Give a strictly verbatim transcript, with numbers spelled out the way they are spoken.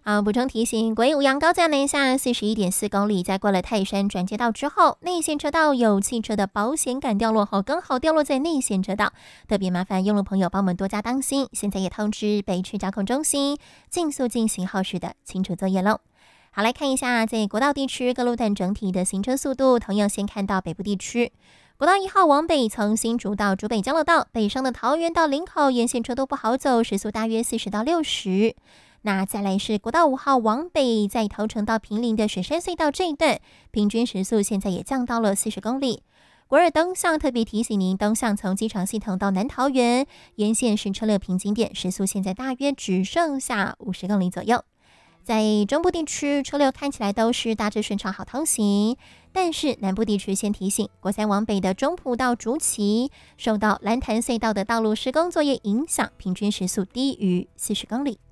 啊，补充提醒，国一五杨高架南下四十一点四公里，在过了泰山转接道之后，内线车道有汽车的保险杆掉落后，刚好掉落在内线车道，特别麻烦用路朋友帮我们多加当心。现在也通知北区交控中心，尽速进行后续的清除作业喽。好，来看一下在国道地区各路段整体的行车速度，同样先看到北部地区。国道一号往北，从新竹到竹北交流道，北上的桃园到林口沿线车都不好走，时速大约四十到六十。那再来是国道五号往北，在头城到坪林的雪山隧道这一段，平均时速现在也降到了四十公里。国二东向特别提醒您，东向从机场系统到南桃园沿线是车流瓶颈点，时速现在大约只剩下五十公里左右。在中部地区，车流看起来都是大致顺畅好通行，但是南部地区先提醒，国三往北的中埔到竹崎，受到蓝潭隧道的道路施工作业影响，平均时速低于四十公里。